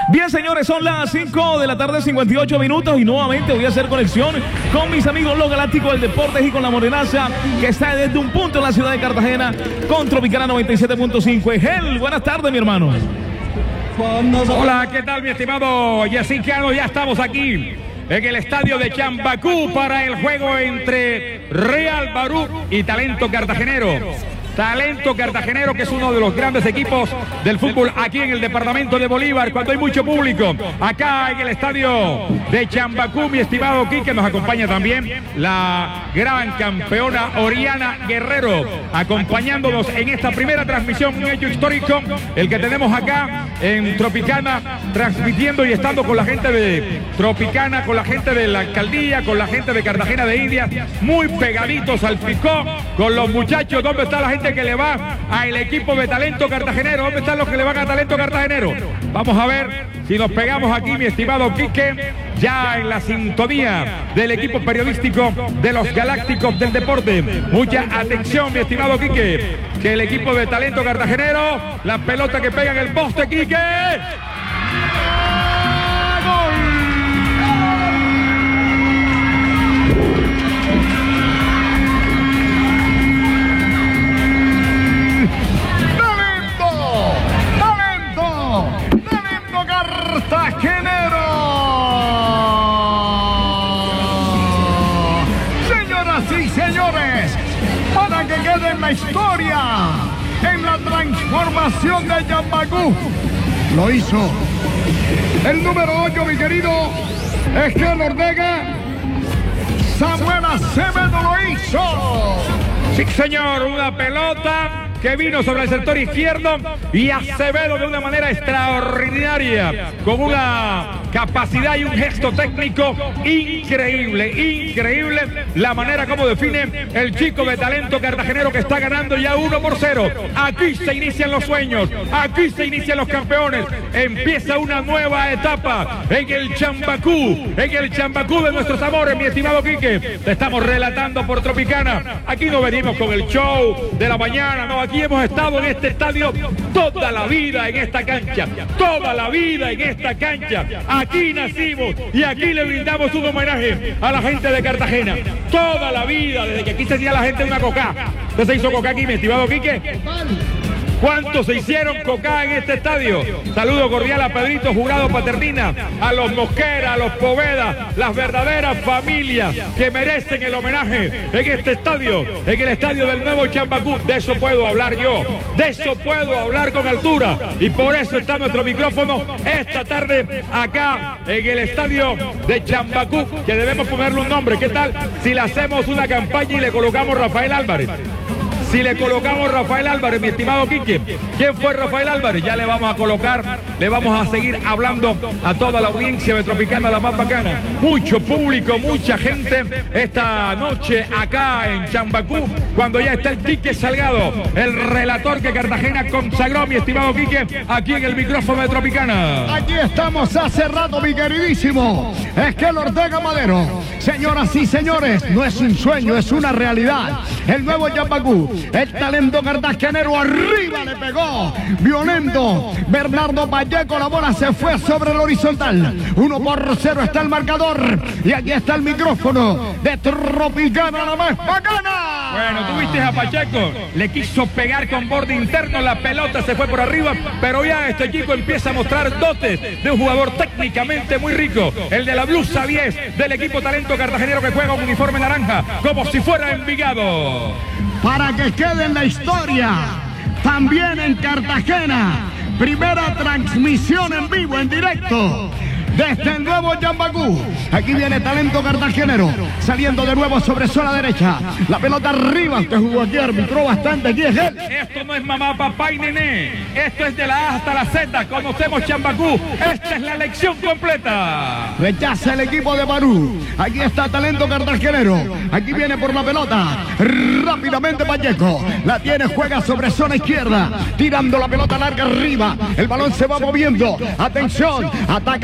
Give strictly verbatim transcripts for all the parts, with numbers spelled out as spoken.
Bien, señores, son las cinco de la tarde, cincuenta y ocho minutos, y nuevamente voy a hacer conexión con mis amigos los Galácticos del Deportes y con la Morenaza, que está desde un punto en la ciudad de Cartagena con Tropicana noventa y siete punto cinco. Egel, buenas tardes, mi hermano. Hola, ¿qué tal, mi estimado Yacicano? Ya estamos aquí en el estadio de Chambacú para el juego entre Real Barú y Talento Cartagenero. Talento Cartagenero, que es uno de los grandes equipos del fútbol aquí en el departamento de Bolívar, cuando hay mucho público. Acá en el estadio de Chambacú, mi estimado Quique, nos acompaña también la gran campeona Oriana Guerrero, acompañándonos en esta primera transmisión, un hecho histórico, el que tenemos acá en Tropicana, transmitiendo y estando con la gente de Tropicana, con la gente de la alcaldía, con la gente de Cartagena de Indias, muy pegaditos al picó, con los muchachos. ¿Dónde está la gente que le va al equipo de Talento Cartagenero? ¿Dónde están los que le van a Talento Cartagenero? Vamos a ver si nos pegamos aquí, mi estimado Quique, ya en la sintonía del equipo periodístico de los Galácticos del Deporte. Mucha atención, mi estimado Quique, que el equipo de Talento Cartagenero, la pelota que pega en el poste, Quique. Cartagenero. Señoras y señores, para que quede en la historia, en la transformación de Chambacú, lo hizo el número ocho, mi querido Egel Ortega. Samuel Acevedo lo hizo. Sí, señor, una pelota que vino sobre el sector izquierdo y Acevedo de una manera extraordinaria, con una capacidad y un gesto técnico increíble, increíble la manera como define el chico de Talento Cartagenero, que está ganando ya uno por cero. Aquí se inician los sueños, aquí se inician los campeones, empieza una nueva etapa en el Chambacú, en el Chambacú de nuestros amores, mi estimado Quique. Te estamos relatando por Tropicana. Aquí no venimos con el show de la mañana, no, aquí hemos estado en este estadio toda la vida, en esta cancha, toda la vida en esta cancha. Aquí nacimos y aquí le brindamos un homenaje a la gente de Cartagena. Toda la vida, desde que aquí se hacía la gente una coca. ¿Usted se hizo coca aquí, mi estimado Quique? ¿Cuántos se hicieron coca en este estadio? Saludo cordial a Pedrito Jurado Paternina, a los Mosquera, a los Poveda, las verdaderas familias que merecen el homenaje en este estadio, en el estadio del nuevo Chambacú. De eso puedo hablar yo, de eso puedo hablar con altura, y por eso está nuestro micrófono esta tarde acá en el estadio de Chambacú, que debemos ponerle un nombre. ¿Qué tal si le hacemos una campaña y le colocamos Rafael Álvarez? Si le colocamos Rafael Álvarez, mi estimado Quique. ¿Quién fue Rafael Álvarez? Ya le vamos a colocar, le vamos a seguir hablando a toda la audiencia de Tropicana, la más bacana. Mucho público, mucha gente esta noche acá en Chambacú, cuando ya está el Quique Salgado, el relator que Cartagena consagró, mi estimado Quique, aquí en el micrófono de Tropicana. Aquí estamos hace rato, mi queridísimo Egel Ortega Madero. Señoras y señores, no es un sueño, es una realidad. El nuevo Chambacú, el Talento Cartagenero arriba le pegó, violento. Bernardo Vallejo, la bola se fue sobre el horizontal. Uno por cero está el marcador. Y aquí está el micrófono de Tropicana, la más bacana. Bueno, tuviste a Pacheco, le quiso pegar con borde interno, la pelota se fue por arriba, pero ya este chico empieza a mostrar dotes de un jugador técnicamente muy rico, el de la blusa diez del equipo Talento Cartagenero, que juega un uniforme naranja como si fuera Envigado. Para que quede en la historia, también en Cartagena, primera transmisión en vivo, en directo, desde el nuevo Chambacú. Aquí viene Talento Cartagenero, saliendo de nuevo sobre zona derecha. La pelota arriba, que jugó aquí, arbitró bastante aquí. Es él. Esto no es mamá, papá y nené. Esto es de la A hasta la Z. Conocemos Chambacú. Esta es la lección completa. Rechaza el equipo de Barú. Aquí está Talento Cartagenero. Aquí viene por la pelota. Rápidamente Vallejo. La tiene, juega sobre zona izquierda. Tirando la pelota larga arriba. El balón se va moviendo. Atención, ataca Talento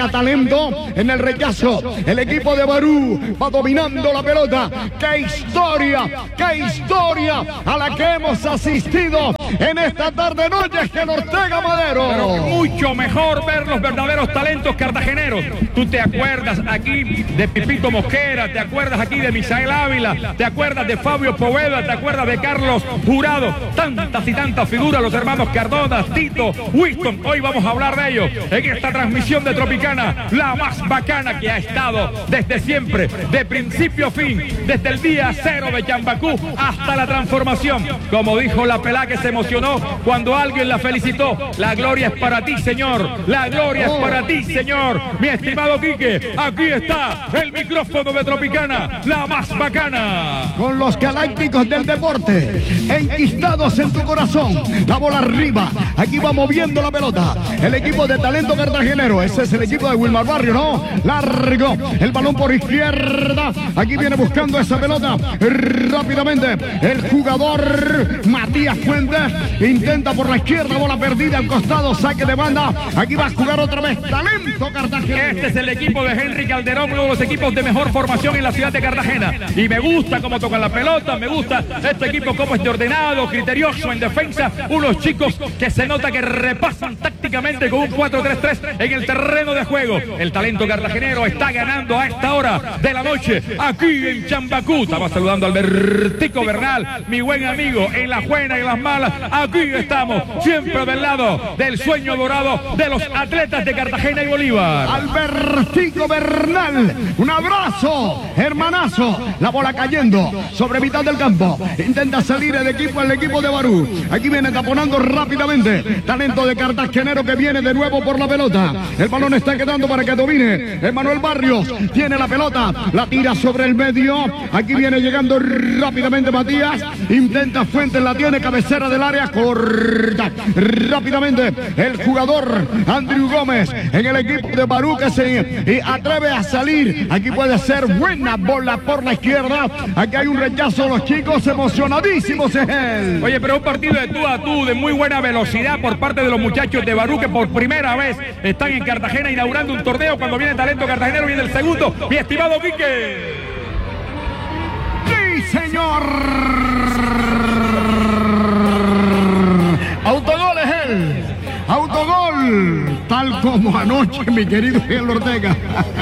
talento en el rechazo. El equipo de Barú va dominando la pelota. ¡Qué historia! ¡Qué historia a la que hemos asistido en esta tarde noche que en Ortega Madero! Pero mucho mejor ver los verdaderos talentos cartageneros. Tú te acuerdas aquí de Pipito Mosquera, te acuerdas aquí de Misael Ávila, te acuerdas de Fabio Poveda, te acuerdas de Carlos Jurado. Tantas y tantas figuras, los hermanos Cardona, Tito, Winston. Hoy vamos a hablar de ellos en esta transmisión de Tropicana, la más bacana que ha estado desde siempre, de principio a fin, desde el día cero de Chambacú hasta la transformación. Como dijo la pelá que se emocionó cuando alguien la felicitó: la gloria es para ti, señor, la gloria es para ti, señor. Mi estimado Quique, aquí está el micrófono de Tropicana, la más bacana. Con los galácticos del deporte enquistados en tu corazón, la bola arriba, aquí va moviendo la pelota el equipo de talento cartagenero. Ese es el equipo de Wilmar Barrio, ¿no? Largo, el balón por izquierda, aquí viene buscando esa pelota rápidamente el jugador Matías Fuentes, intenta por la izquierda, bola perdida al costado, saque de banda, aquí va a jugar otra vez talento cartagenero. Este es el equipo de Henry Calderón, uno de los equipos de mejor formación en la ciudad de Cartagena, y me gusta cómo tocan la pelota, me gusta este equipo cómo es de ordenado, criterioso en defensa, unos chicos que se nota que repasan tácticamente con un cuatro tres tres en el terreno de juego. El talento cartagenero está ganando a esta hora de la noche aquí en Chambacú. Estamos saludando a Albertico Bernal, mi buen amigo, en las buenas y en las malas. Aquí estamos, siempre del lado del sueño dorado de los atletas de Cartagena y Bolívar. Albertico Bernal, un abrazo, hermanazo. La bola cayendo sobre mitad del campo. Intenta salir el equipo, el equipo de Barú. Aquí viene taponando rápidamente. Talento de cartagenero que viene de nuevo por la pelota. El balón está quedando para que domine Emanuel Barrios. Tiene la pelota, la tira sobre el medio. Aquí viene llegando rápidamente Matías. Intenta Fuentes, la tiene, cabecera del área, corta rápidamente el jugador Andrew Gómez en el equipo de Barú, que se atreve a salir. Aquí puede ser buena bola por la izquierda. Aquí hay un rechazo, los chicos emocionadísimos en él. Oye, pero un partido de tú a tú, de muy buena velocidad por parte de los muchachos de Barú, que por primera vez están en Cartagena inaugurando un torneo. Cuando viene talento cartagenero, viene el segundo. Mi estimado Quique. ¡Sí, señor! Autogol es él. Autogol. Tal como anoche, mi querido Miguel Ortega.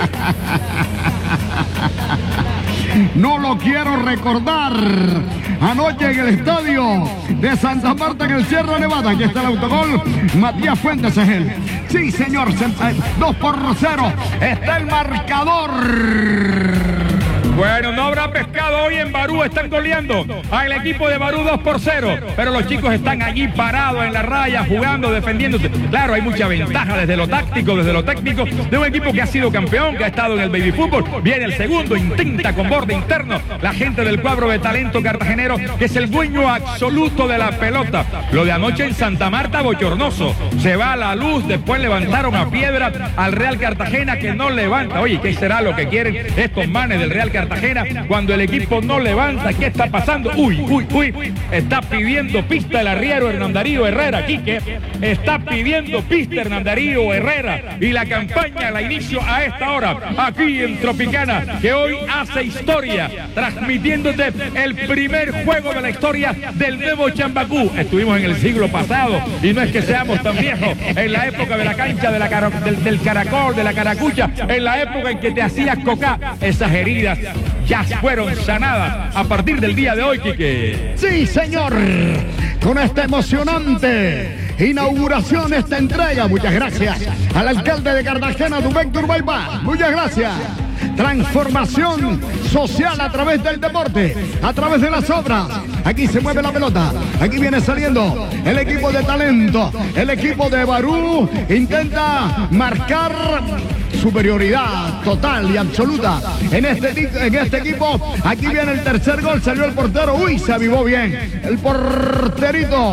No lo quiero recordar. Anoche en el estadio de Santa Marta, en el Sierra Nevada. Aquí está el autogol. Matías Fuentes es él. Sí, señor. dos por cero. Está el marcador. Bueno, no habrá pescado hoy en Barú, están goleando al equipo de Barú dos por cero, pero los chicos están allí parados en la raya, jugando, defendiéndose. Claro, hay mucha ventaja desde lo táctico, desde lo técnico, de un equipo que ha sido campeón, que ha estado en el baby fútbol. Viene el segundo, intenta con borde interno, la gente del cuadro de talento cartagenero, que es el dueño absoluto de la pelota. Lo de anoche en Santa Marta, bochornoso. Se va a la luz, después levantaron a piedra al Real Cartagena, que no levanta. Oye, ¿qué será lo que quieren estos manes del Real Cartagena cuando el equipo no levanta? ¿Qué está pasando? Uy, uy, uy. Está pidiendo pista el arriero Hernán Darío Herrera, Quique. Está pidiendo pista Hernán Darío Herrera. Y la campaña la inicio a esta hora, aquí en Tropicana, que hoy hace historia, transmitiéndote el primer juego de la historia del nuevo Chambacú. Estuvimos en el siglo pasado, y no es que seamos tan viejos, en la época de la cancha de la cara, del, del caracol, de la caracucha, en la época en que te hacías coca. Esas heridas ya fueron sanadas a partir del día de hoy, Quique. Sí, señor. Con esta emocionante inauguración, esta entrega, muchas gracias al alcalde de Cartagena, Dubén Turbaibá. Muchas gracias. Transformación social a través del deporte, a través de las obras. Aquí se mueve la pelota. Aquí viene saliendo el equipo de talento. El equipo de Barú intenta marcar superioridad total y absoluta en este, en este equipo. Aquí viene el tercer gol. Salió el portero. Uy, se avivó bien el porterito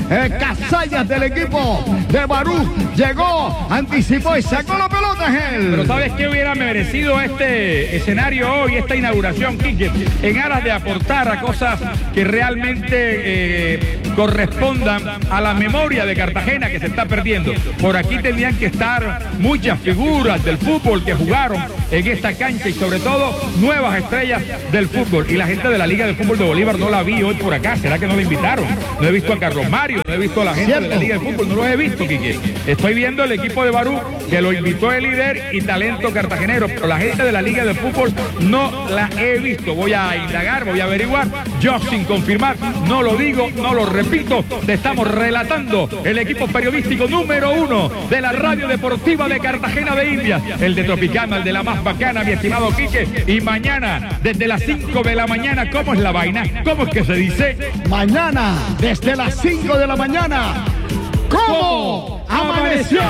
eh, Casallas del equipo de Barú llegó, anticipó y sacó la pelota, Gel. Pero ¿sabes qué hubiera merecido este escenario hoy, esta inauguración, Quique? En aras de aportar a cosas que realmente eh, correspondan a la memoria de Cartagena que se está perdiendo. Por aquí tendrían que estar muchas figuras del fútbol que jugaron en esta cancha y sobre todo nuevas estrellas del fútbol. Y la gente de la Liga de Fútbol de Bolívar no la vi hoy por acá. ¿Será que no la invitaron? No he visto a Carlos Mario, no he visto a la gente de la Liga de Fútbol, no los he visto, Quique. Estoy viendo el equipo de Barú que lo invitó el líder y talento cartagenero, pero la gente de la Liga de Fútbol no la he visto. Voy a indagar, voy a averiguar. Yo sin confirmar, no lo digo, no lo repito, te estamos relatando el equipo periodístico número uno de la radio deportiva de Cartagena de Indias, el de Tropicana, el de la más bacana, mi estimado Quique. Y mañana, desde las cinco de la mañana, ¿cómo es la vaina? ¿Cómo es que se dice? Mañana, desde las cinco de la mañana, ¿cómo amaneció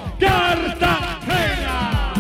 Cartagena?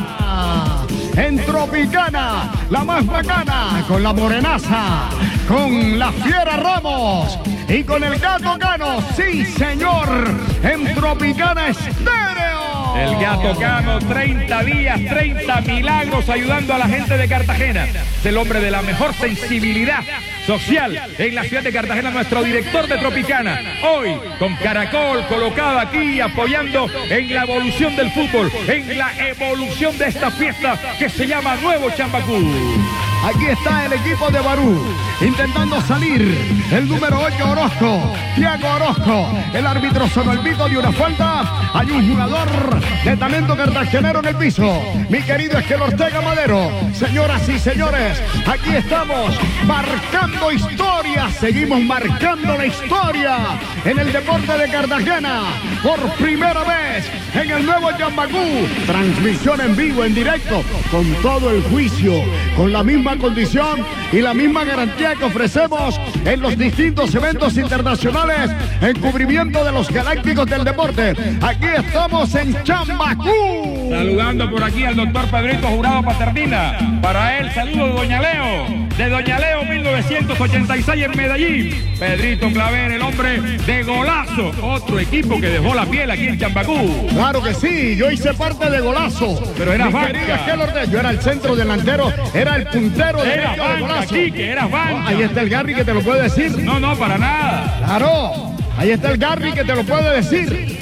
En Tropicana, la más bacana, con la morenaza, con la fiera Ramos y con el gato Cano. Sí, señor, en Tropicana Estéreo. El gato Cano, treinta días, treinta milagros ayudando a la gente de Cartagena. Es el hombre de la mejor sensibilidad social en la ciudad de Cartagena, nuestro director de Tropicana. Hoy con Caracol colocado aquí apoyando en la evolución del fútbol, en la evolución de esta fiesta que se llama Nuevo Chambacú. Aquí está el equipo de Barú, intentando salir. El número ocho, Orozco, Tiago Orozco. El árbitro sonó el pito de una falta. Hay un jugador de talento cartagenero en el piso. Mi querido Esquel Ortega Madero. Señoras y señores, aquí estamos marcando historia. Seguimos marcando la historia en el deporte de Cartagena. Por primera vez en el nuevo Chambacú. Transmisión en vivo, en directo, con todo el juicio, con la misma condición y la misma garantía que ofrecemos en los distintos eventos internacionales en cubrimiento de los galácticos del deporte. Aquí estamos en Chambacú. Saludando por aquí al doctor Pedrito Jurado Paternina. Para él, saludo de Doña Leo, de Doña Leo mil novecientos ochenta y seis en Medellín. Pedrito Claver, el hombre de Golazo, otro equipo que dejó la piel aquí en Chambacú. Claro que sí, yo hice parte de Golazo. Pero era banca. Yo era el centro delantero, era el puntero de Era banca, aquí, que eras banca. Ahí está el Garry que te lo puede decir. No, no, para nada. Claro, ahí está el Garry que te lo puede decir.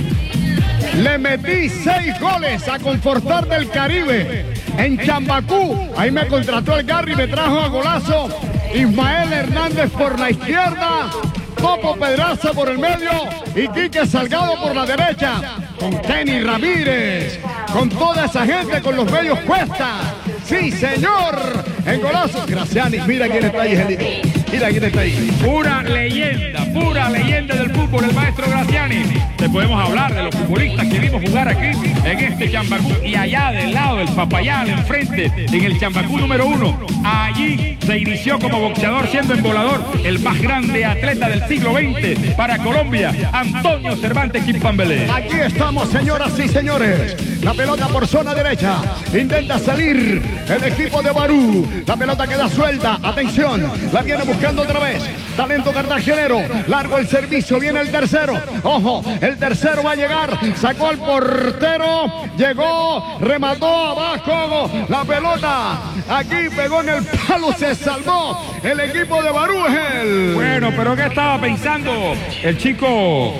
Le metí seis goles a Confortar del Caribe en Chambacú. Ahí me contrató el Garry, me trajo a Golazo. Ismael Hernández por la izquierda, Popo Pedraza por el medio y Quique Salgado por la derecha. Con Kenny Ramírez, con toda esa gente, con los medios Cuesta. Sí, señor, en Golazo. Graciani, mira quién está ahí, Gelito. Mira quién está ahí. Pura leyenda, pura leyenda del fútbol, el maestro Graciani. Te podemos hablar de los futbolistas que vimos jugar aquí en este Chambacú. Y allá del lado del Papayal, enfrente, en el Chambacú número uno. Allí se inició como boxeador, siendo embolador, el más grande atleta del siglo veinte para Colombia, Antonio Cervantes Quimpambelé. Aquí estamos, señoras y señores. La pelota por zona derecha. Intenta salir el equipo de Barú. La pelota queda suelta. Atención. La viene buscando otra vez. Talento cartagenero. Largo el servicio. Viene el tercero. Ojo. El tercero va a llegar. Sacó al portero. Llegó. Remató abajo. La pelota. Aquí pegó en el palo. Se salvó el equipo de Barú. El... Bueno, pero ¿qué estaba pensando el chico?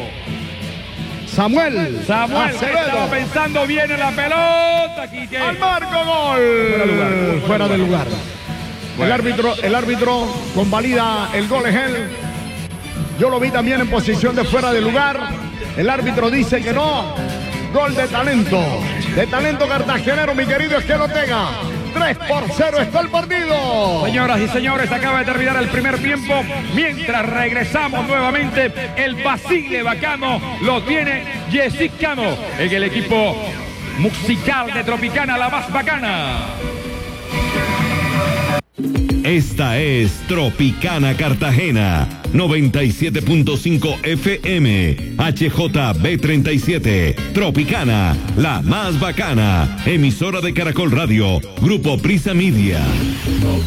Samuel. Samuel, ¿qué estaba pensando? Viene la pelota, Quique. Al marco, gol. Fuera de lugar. Fuera de lugar. El árbitro, el árbitro convalida el gol, es él. Yo lo vi también en posición de fuera de lugar. El árbitro dice que no. Gol de talento. De talento cartagenero, mi querido Esquel Ortega. tres por cero está el partido. Señoras y señores, acaba de terminar el primer tiempo. Mientras regresamos nuevamente, el Basile Bacano lo tiene Jessicano en el equipo musical de Tropicana, la más bacana. Esta es Tropicana Cartagena, noventa y siete punto cinco F M, H J B treinta y siete, Tropicana, la más bacana, emisora de Caracol Radio, Grupo Prisa Media.